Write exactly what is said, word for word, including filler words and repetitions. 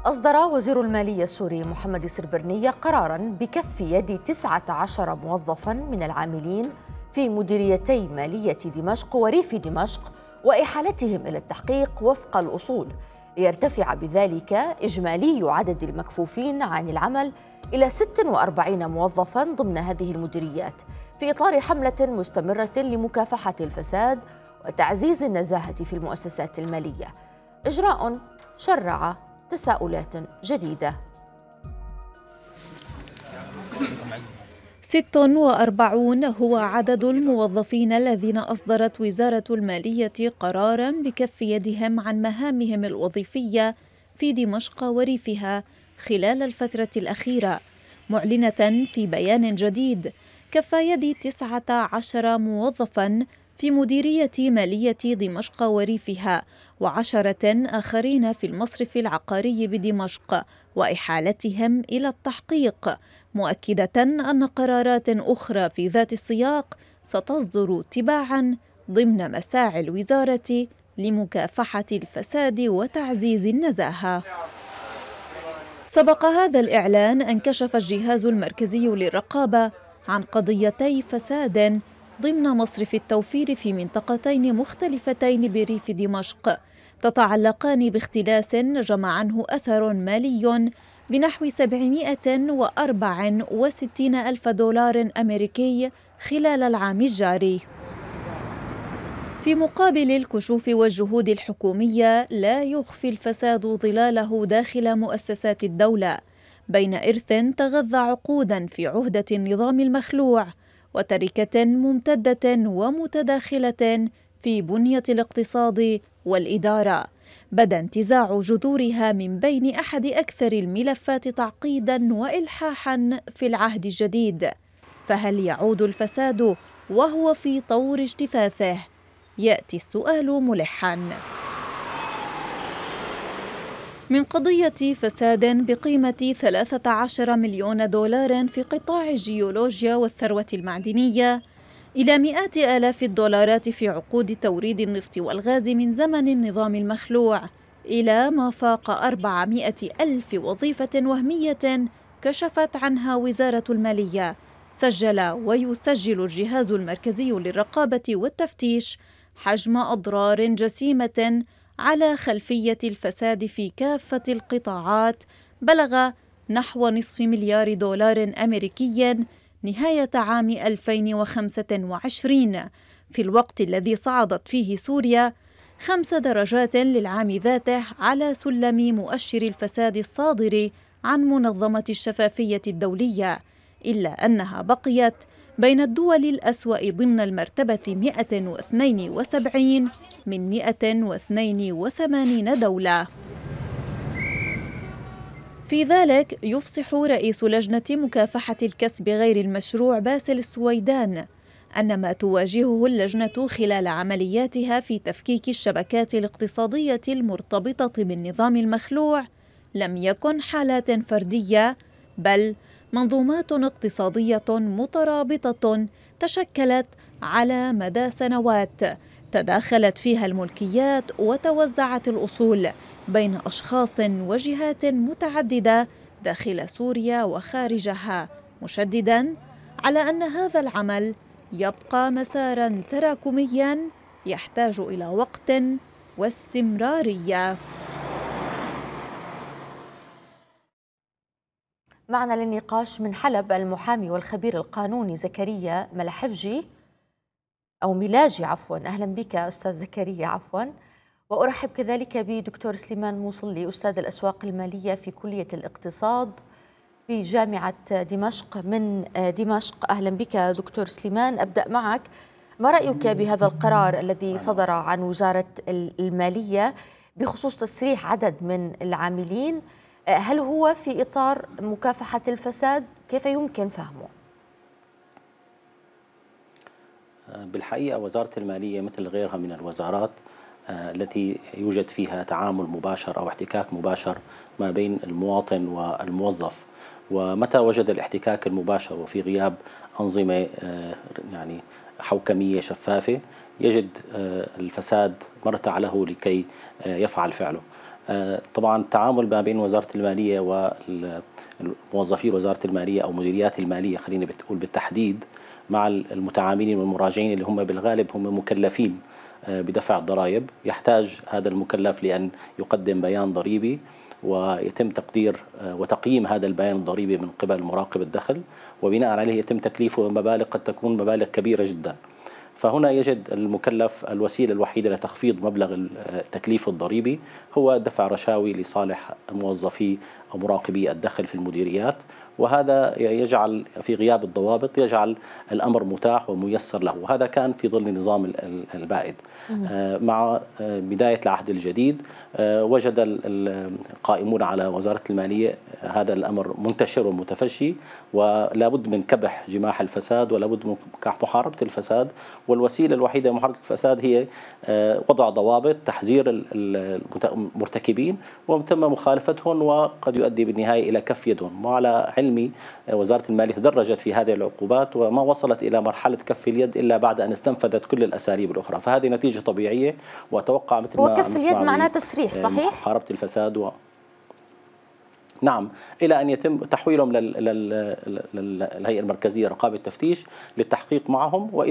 أصدر وزير المالية السوري محمد السربرنية قراراً بكف يد تسعة عشر موظفاً من العاملين في مديريتي مالية دمشق وريف دمشق وإحالتهم إلى التحقيق وفق الأصول، ليرتفع بذلك إجمالي عدد المكفوفين عن العمل إلى ستة وأربعين موظفاً ضمن هذه المديريات، في إطار حملة مستمرة لمكافحة الفساد وتعزيز النزاهة في المؤسسات المالية. إجراء شرع تساؤلات جديدة. ست وأربعون هو عدد الموظفين الذين أصدرت وزارة المالية قراراً بكف يدهم عن مهامهم الوظيفية في دمشق وريفها خلال الفترة الأخيرة، معلنة في بيان جديد كف يد تسعة عشر موظفاً في مديرية مالية دمشق وريفها وعشرة آخرين في المصرف العقاري بدمشق وإحالتهم إلى التحقيق، مؤكدة أن قرارات أخرى في ذات السياق ستصدر تباعاً ضمن مساعي الوزارة لمكافحة الفساد وتعزيز النزاهة. سبق هذا الإعلان أن كشف الجهاز المركزي للرقابة عن قضيتي فساد ضمن مصرف التوفير في منطقتين مختلفتين بريف دمشق تتعلقان باختلاس نجم عنه أثر مالي بنحو سبعمائة وأربعة وستين ألف دولار أمريكي خلال العام الجاري. في مقابل الكشوف والجهود الحكومية، لا يخفي الفساد ظلاله داخل مؤسسات الدولة، بين إرث تغذى عقوداً في عهدة النظام المخلوع وتركة ممتدة ومتداخلة في بنية الاقتصاد والإدارة، بدا انتزاع جذورها من بين أحد أكثر الملفات تعقيداً وإلحاحاً في العهد الجديد. فهل يعود الفساد وهو في طور اجتثاثه؟ يأتي السؤال ملحاً. من قضية فساد بقيمة ثلاثة عشر مليون دولار في قطاع الجيولوجيا والثروة المعدنية إلى مئات آلاف الدولارات في عقود توريد النفط والغاز من زمن النظام المخلوع، إلى ما فاق أربعمائة ألف وظيفة وهمية كشفت عنها وزارة المالية، سجل ويسجل الجهاز المركزي للرقابة والتفتيش حجم أضرار جسيمة على خلفية الفساد في كافة القطاعات بلغ نحو نصف مليار دولار أمريكي نهاية عام ألفين وخمسة وعشرين، في الوقت الذي صعدت فيه سوريا خمس درجات للعام ذاته على سلم مؤشر الفساد الصادر عن منظمة الشفافية الدولية، إلا أنها بقيت بين الدول الأسوأ ضمن المرتبة مئة واثنين وسبعين من مئة واثنين وثمانين دولة. في ذلك يفصح رئيس لجنة مكافحة الكسب غير المشروع باسل السويدان أن ما تواجهه اللجنة خلال عملياتها في تفكيك الشبكات الاقتصادية المرتبطة بالنظام المخلوع لم يكن حالات فردية، بل منظومات اقتصادية مترابطة تشكلت على مدى سنوات تداخلت فيها الملكيات وتوزعت الأصول بين أشخاص وجهات متعددة داخل سوريا وخارجها، مشدداً على أن هذا العمل يبقى مساراً تراكمياً يحتاج إلى وقت واستمرارية. معنا للنقاش من حلب المحامي والخبير القانوني زكريا ملحفجي أو ملاجي عفواً. أهلا بك أستاذ زكريا. عفواً. وأرحب كذلك بدكتور سليمان موصلي أستاذ الأسواق المالية في كلية الاقتصاد بجامعة دمشق من دمشق. أهلا بك دكتور سليمان. أبدأ معك، ما رأيك بهذا القرار الذي صدر عن وزارة المالية بخصوص تسريح عدد من العاملين؟ هل هو في إطار مكافحة الفساد؟ كيف يمكن فهمه؟ بالحقيقة وزارة المالية مثل غيرها من الوزارات التي يوجد فيها تعامل مباشر أو احتكاك مباشر ما بين المواطن والموظف، ومتى وجد الاحتكاك المباشر وفي غياب أنظمة يعني حوكمية شفافة يجد الفساد مرتع له لكي يفعل فعله. طبعا التعامل ما بين وزارة المالية وموظفي وزارة المالية أو مديريات المالية، خلينا بتقول بالتحديد، مع المتعاملين والمراجعين اللي هم بالغالب هم مكلفين بدفع الضرائب. يحتاج هذا المكلف لأن يقدم بيان ضريبي ويتم تقدير وتقييم هذا البيان الضريبي من قبل مراقب الدخل، وبناء عليه يتم تكليفه مبالغ قد تكون مبالغ كبيرة جدا. فهنا يجد المكلف الوسيلة الوحيدة لتخفيض مبلغ التكليف الضريبي هو دفع رشاوي لصالح موظفي أو مراقبي الدخل في المديريات، وهذا يجعل في غياب الضوابط يجعل الأمر متاح وميسر له. وهذا كان في ظل النظام البائد. مع بداية العهد الجديد وجد القائمون على وزارة المالية هذا الأمر منتشر ومتفشي، ولا بد من كبح جماح الفساد ولا بد من محاربة الفساد، والوسيلة الوحيدة لمحاربة الفساد هي وضع ضوابط، تحذير المرتكبين ومن ثم مخالفتهم، وقد يؤدي بالنهاية إلى كف يدهم. وعلى علمي وزارة المالية تدرجت في هذه العقوبات وما وصلت إلى مرحلة كف اليد إلا بعد أن استنفذت كل الأساليب الأخرى، فهذه نتيجة طبيعية. وأتوقع مثل ما وكف اليد معناه تسريح، صحيح؟ محاربة الفساد و... نعم، إلى أن يتم تحويلهم للهيئة المركزية لرقابة التفتيش للتحقيق معهم.